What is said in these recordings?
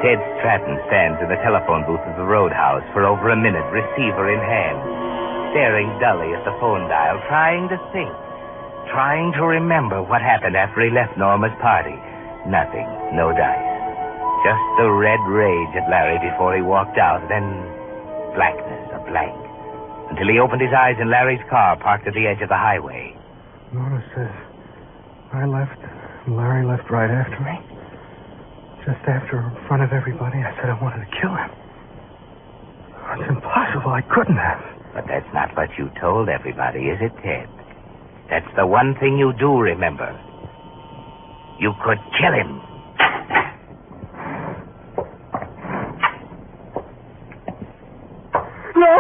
Ted Stratton stands in the telephone booth of the Roadhouse for over a minute, receiver in hand, staring dully at the phone dial, trying to think, trying to remember what happened after he left Norma's party. Nothing, no dice. Just the red rage at Larry before he walked out, then blackness, a blank, until he opened his eyes in Larry's car parked at the edge of the highway. Norma says I left, and Larry left right after me. Just after, in front of everybody, I said I wanted to kill him. It's impossible. I couldn't have. But that's not what you told everybody, is it, Ted? That's the one thing you do remember. You could kill him. No!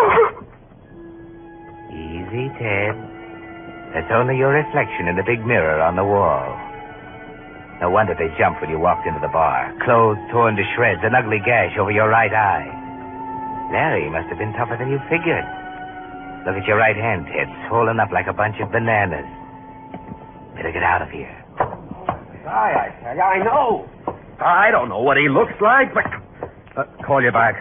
Easy, Ted. That's only your reflection in the big mirror on the wall. No wonder they jumped when you walked into the bar. Clothes torn to shreds, an ugly gash over your right eye. Larry must have been tougher than you figured. Look at your right hand, Ted, swollen up like a bunch of bananas. Better get out of here. I tell you, I know. I don't know what he looks like, but... call you back.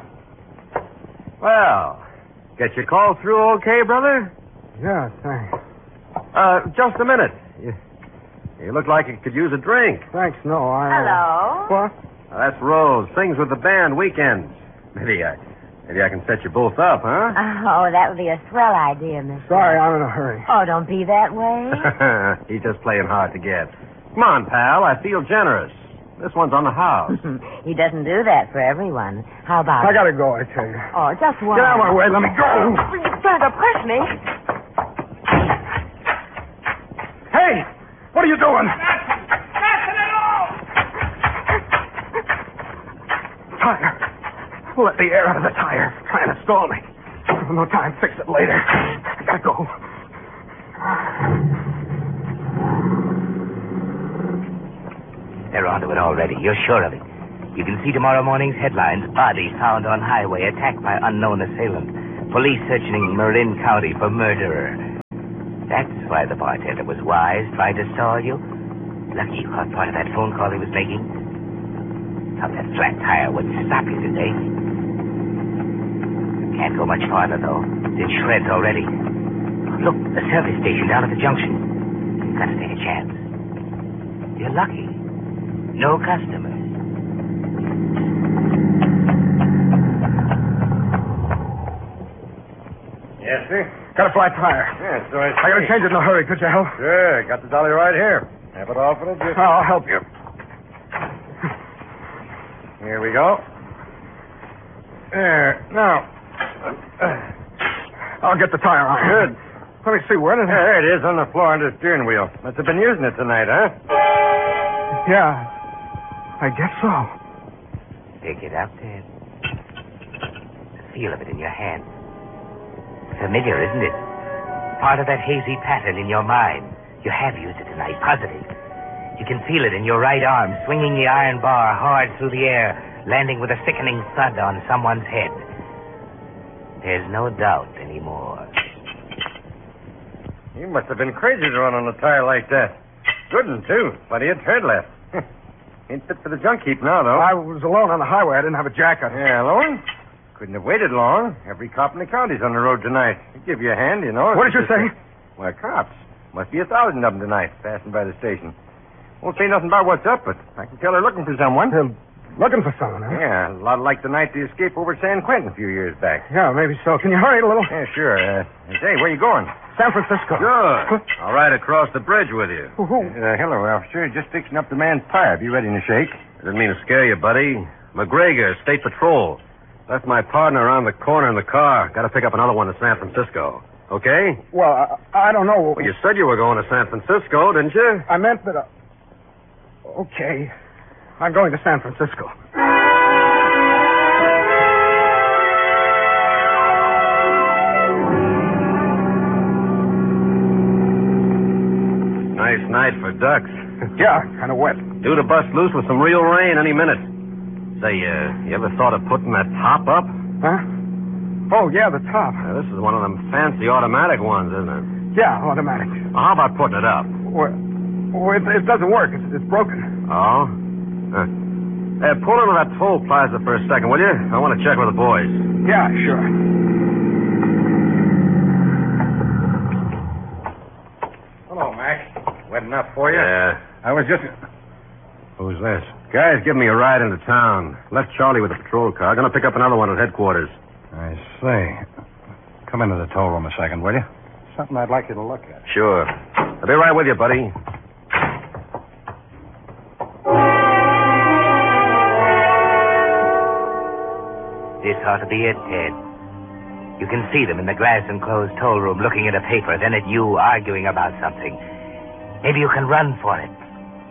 Well, get your call through okay, brother? Yeah, thanks. Just a minute. You look like you could use a drink. Thanks, no, Hello? What? That's Rose. Sings with the band weekends. Maybe I can set you both up, huh? Oh, that would be a swell idea, mister. Sorry, I'm in a hurry. Oh, don't be that way. He's just playing hard to get. Come on, pal. I feel generous. This one's on the house. He doesn't do that for everyone. How about I gotta go, I tell you. Oh, just one. Get out of my way, let me go. You're trying to push me. Hey! What are you doing? Tire. Let the air out of the tire. Trying to stall me. No time. Fix it later. I gotta go. They're onto it already. You're sure of it. You can see tomorrow morning's headlines. Bodies found on highway, attacked by unknown assailant. Police searching Marin County for murderer. That's why the bartender was wise, trying to stall you. Lucky you caught part of that phone call he was making. Thought that flat tire wouldn't stop you today. Can't go much farther, though. It's in shreds already. Look, the service station down at the junction. Gotta take a chance. You're lucky. No customers. Yes, sir? Got a flat tire. Yes, so I I gotta change it in a hurry. Could you help? Sure. Got the dolly right here. Have it off in a bit. I'll help you. Here we go. There. Now. I'll get the tire on. Good. Let me see. Where did There it is on the floor under the steering wheel. Must have been using it tonight, huh? Yeah. I guess so. Pick it up, Ted. The feel of it in your hand. Familiar, isn't it? Part of that hazy pattern in your mind. You have used it tonight, positive. You can feel it in your right arm, swinging the iron bar hard through the air, landing with a sickening thud on someone's head. There's no doubt anymore. You must have been crazy to run on a tire like that. Good one, too. Plenty of tread left. Ain't fit for the junk heap now, though. I was alone on the highway. I didn't have a jacket. Yeah, alone? Couldn't have waited long. Every cop in the county's on the road tonight. He'd give you a hand, you know. What did you say? Why, cops. Must be 1,000 of them tonight, passing by the station. Won't say nothing about what's up, but I can tell they're looking for someone. They're looking for someone, huh? Yeah, a lot like the night they escaped over San Quentin a few years back. Yeah, maybe so. Can you hurry a little? Yeah, sure. Say, where you going? San Francisco. Good. I'll ride across the bridge with you. Who? Hello, officer. Just fixing up the man's tire. Be ready in a shake. Didn't mean to scare you, buddy. McGregor, State Patrol. Left my partner around the corner in the car. Got to pick up another one in San Francisco. Okay? Well, I don't know. Well, you said you were going to San Francisco, didn't you? I meant that... Okay. I'm going to San Francisco. Nice night for ducks. Yeah, kind of wet. Due to bust loose with some real rain any minute. Say, you ever thought of putting that top up? Huh? Oh, yeah, the top. This is one of them fancy automatic ones, isn't it? Yeah, automatic. Well, how about putting it up? Well, it doesn't work. It's broken. Oh? Pull into that toll plaza for a second, will you? I want to check with the boys. Yeah, sure. Hello, Mac. Wet enough for you? Yeah. I was just... Who's this? Guys, give me a ride into town. Left Charlie with the patrol car. Gonna pick up another one at headquarters. I see. Come into the toll room a second, will you? Something I'd like you to look at. Sure. I'll be right with you, buddy. This ought to be it, Ted. You can see them in the glass-enclosed toll room looking at a paper, then at you arguing about something. Maybe you can run for it.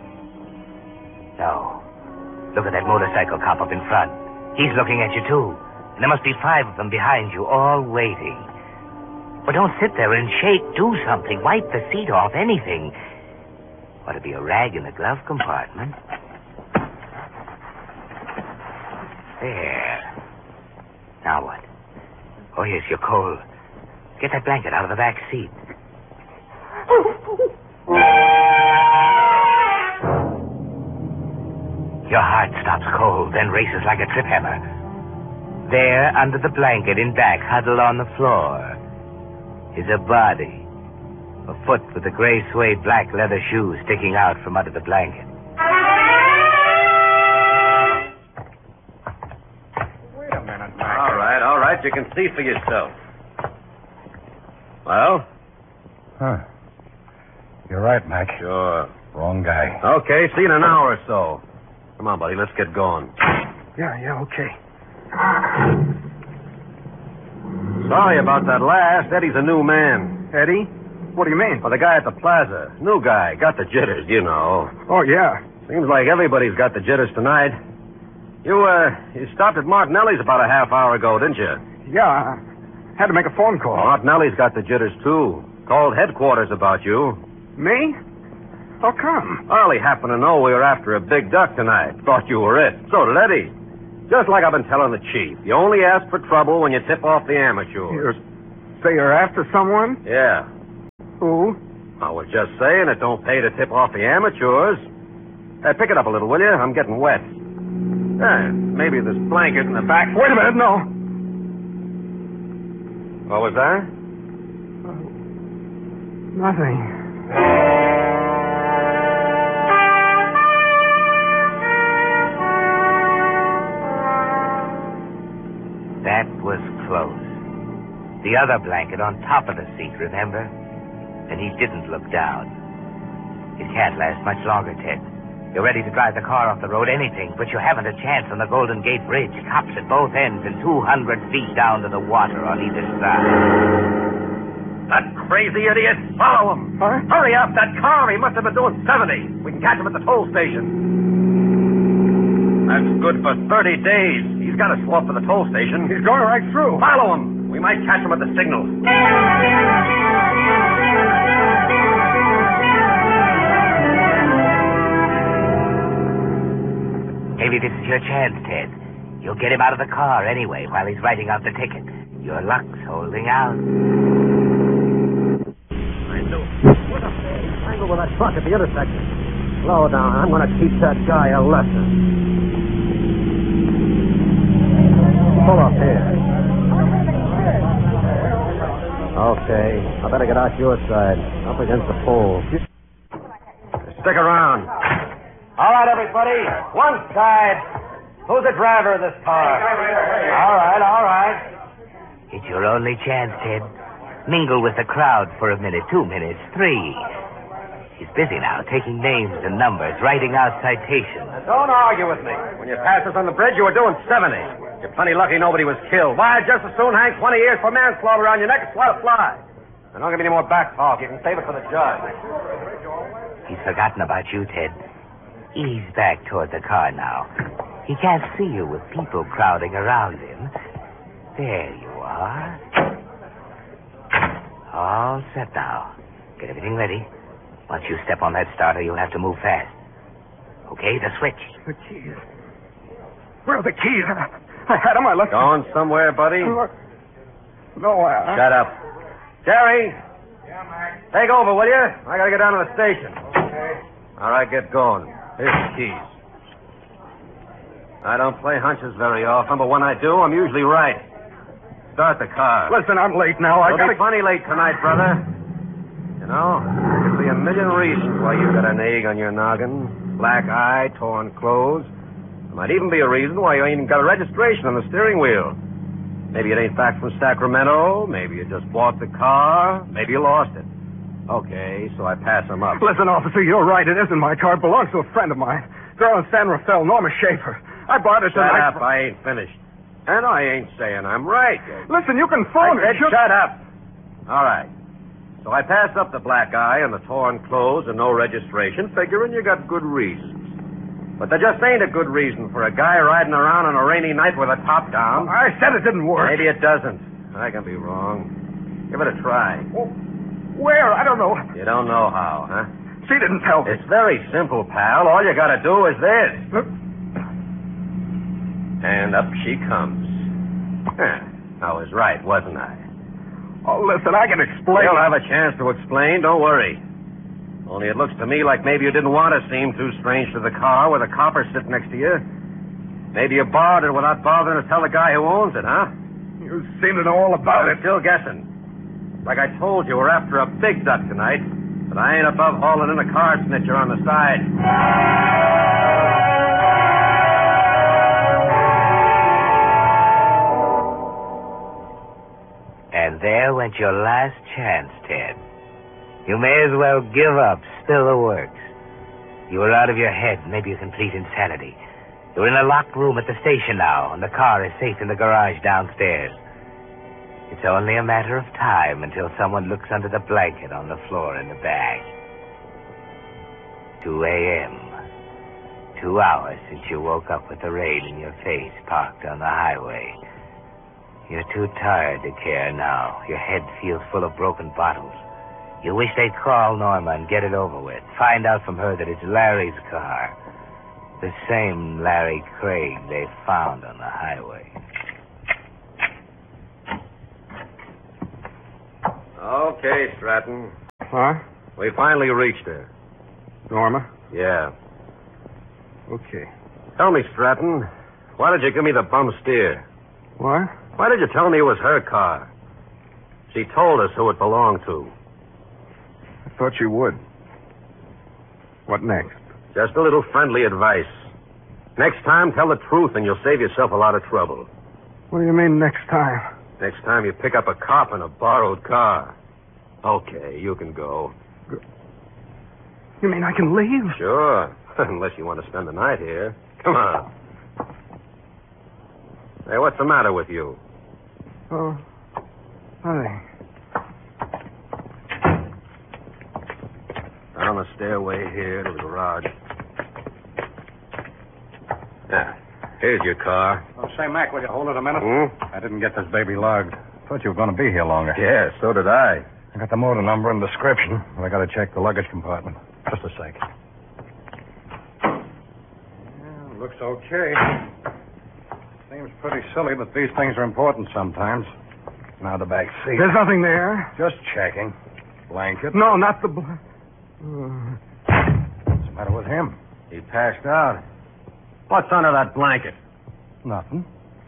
No. Look at that motorcycle cop up in front. He's looking at you, too. And there must be 5 of them behind you, all waiting. But don't sit there and shake. Do something. Wipe the seat off, anything. Ought to be a rag in the glove compartment. There. Now what? Oh, yes, you're cold. Get that blanket out of the back seat. Your heart stops cold, then races like a trip hammer. There, under the blanket, in back, huddled on the floor, is a body. A foot with the gray suede black leather shoes sticking out from under the blanket. Wait a minute, Mac. All right. You can see for yourself. Well? Huh. You're right, Mac. Sure. Wrong guy. Okay, see you in an hour or so. Come on, buddy, let's get going. Yeah, okay. Sorry about that last. Eddie's a new man. Eddie? What do you mean? Well, the guy at the plaza. New guy. Got the jitters, you know. Oh, yeah. Seems like everybody's got the jitters tonight. You stopped at Martinelli's about a half hour ago, didn't you? Yeah, I had to make a phone call. Martinelli's got the jitters, too. Called headquarters about you. Me? How come? Arlie happened to know we were after a big duck tonight. Thought you were it. So did Eddie. Just like I've been telling the chief. You only ask for trouble when you tip off the amateurs. Say you're after someone? Yeah. Who? I was just saying it don't pay to tip off the amateurs. Hey, pick it up a little, will you? I'm getting wet. Maybe this blanket in the back. Wait a minute, no. What was that? Nothing. That was close. The other blanket on top of the seat, remember? And he didn't look down. It can't last much longer, Ted. You're ready to drive the car off the road, anything, but you haven't a chance on the Golden Gate Bridge. Cops at both ends and 200 feet down to the water on either side. That crazy idiot! Follow him! Huh? Hurry up! That car, he must have been doing 70. We can catch him at the toll station. That's good for 30 days. He's got to slow up for the toll station. He's going right through. Follow him. We might catch him at the signal. Maybe this is your chance, Ted. You'll get him out of the car anyway while he's writing out the ticket. Your luck's holding out. I knew. What a angle with that truck at the intersection. Slow down. I'm going to teach that guy a lesson. Pull up here. Okay. I better get out your side. Up against the pole. Stick around. All right, everybody. One side. Who's the driver of this car? All right. It's your only chance, Ted. Mingle with the crowd for a minute, 2 minutes, 3. He's busy now, taking names and numbers, writing out citations. Don't argue with me. When you passed us on the bridge, you were doing 70. You're plenty lucky nobody was killed. Why, I'd just as soon hang 20 years for manslaughter around your neck as let it fly. And don't give me any more back talk. You can save it for the judge. He's forgotten about you, Ted. Ease back toward the car now. He can't see you with people crowding around him. There you are. All set now. Get everything ready. Once you step on that starter, you'll have to move fast. Okay, the switch. The keys. Where are the keys? I had them. I left them. Going somewhere, buddy? No, Shut up. Jerry. Yeah, Mac. Take over, will you? I gotta get down to the station. Okay. All right, get going. Here's the keys. I don't play hunches very often, but when I do, I'm usually right. Start the car. Listen, I'm late now. I You'll gotta... be plenty late tonight, brother. You know, there could be a million reasons why you got an egg on your noggin. Black eye, torn clothes. There might even be a reason why you ain't even got a registration on the steering wheel. Maybe it ain't back from Sacramento. Maybe you just bought the car. Maybe you lost it. Okay, so I pass him up. Listen, officer, you're right. It isn't my car. It belongs to a friend of mine. Girl in San Rafael, Norma Schaefer. I bought it Shut tonight. up. I ain't finished. And I ain't saying I'm right. Listen, you can phone I her. said shut up. All right. So I pass up the black eye and the torn clothes and no registration, figuring you got good reasons. But there just ain't a good reason for a guy riding around on a rainy night with a top down. I said it didn't work. Maybe it doesn't. I can be wrong. Give it a try. Oh, where? I don't know. You don't know how, huh? She didn't tell me. It's very simple, pal. All you gotta do is this. And up she comes. I was right, wasn't I? Oh, listen, I can explain. You'll have a chance to explain. Don't worry. Only it looks to me like maybe you didn't want to seem too strange to the car with a copper sitting next to you. Maybe you borrowed it without bothering to tell the guy who owns it, huh? You seem to know all about I'm it. still guessing. Like I told you, we're after a big duck tonight, but I ain't above hauling in a car snitcher on the side. And there went your last chance, Ted. You may as well give up, spill the works. You were out of your head, maybe a complete insanity. You're in a locked room at the station now, and the car is safe in the garage downstairs. It's only a matter of time until someone looks under the blanket on the floor in the back. 2 a.m. 2 hours since you woke up with the rain in your face, parked on the highway. You're too tired to care now. Your head feels full of broken bottles. You wish they'd call Norma and get it over with. Find out from her that it's Larry's car. The same Larry Craig they found on the highway. Okay, Stratton. Huh? We finally reached her. Norma? Yeah. Okay. Tell me, Stratton, why did you give me the bum steer? What? Why did you tell me it was her car? She told us who it belonged to. I thought you would. What next? Just a little friendly advice. Next time, tell the truth and you'll save yourself a lot of trouble. What do you mean next time? Next time you pick up a cop in a borrowed car. Okay, you can go. You mean I can leave? Sure. Unless you want to spend the night here. Come on. Hey, what's the matter with you? Oh, nothing. Down the stairway here to the garage. Here's your car. Oh, say, Mac, will you hold it a minute? Hmm? I didn't get this baby logged. Thought you were going to be here longer. Yeah, so did I. I got the motor number and description, but I got to check the luggage compartment. Just a sec. Yeah, looks okay. Seems pretty silly, but these things are important sometimes. Now the back seat. There's nothing there. Just checking. Blanket. No, not the... What's the matter with him? He passed out. What's under that blanket? Nothing.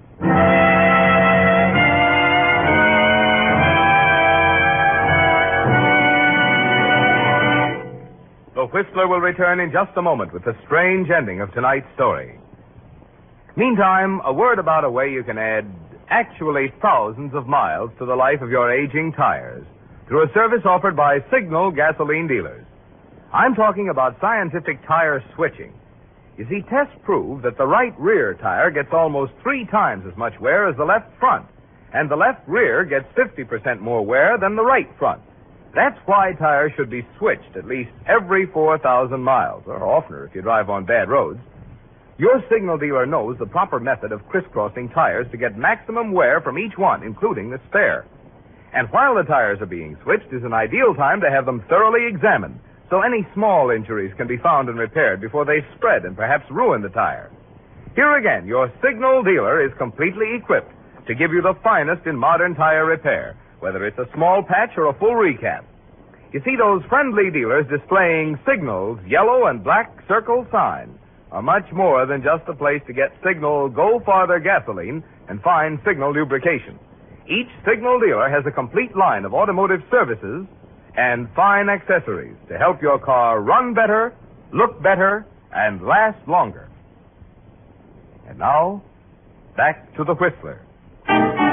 The Whistler will return in just a moment with the strange ending of tonight's story. Meantime, a word about a way you can add actually thousands of miles to the life of your aging tires through a service offered by Signal gasoline dealers. I'm talking about scientific tire switching. You see, tests prove that the right rear tire gets almost 3 times as much wear as the left front, and the left rear gets 50% more wear than the right front. That's why tires should be switched at least every 4,000 miles, or oftener if you drive on bad roads. Your Signal dealer knows the proper method of crisscrossing tires to get maximum wear from each one, including the spare. And while the tires are being switched is an ideal time to have them thoroughly examined, so any small injuries can be found and repaired before they spread and perhaps ruin the tire. Here again, your Signal dealer is completely equipped to give you the finest in modern tire repair, whether it's a small patch or a full recap. You see those friendly dealers displaying Signal's yellow and black circle sign, are much more than just a place to get Signal Go Farther gasoline and fine Signal lubrication. Each Signal dealer has a complete line of automotive services and fine accessories to help your car run better, look better, and last longer. And now, back to the Whistler.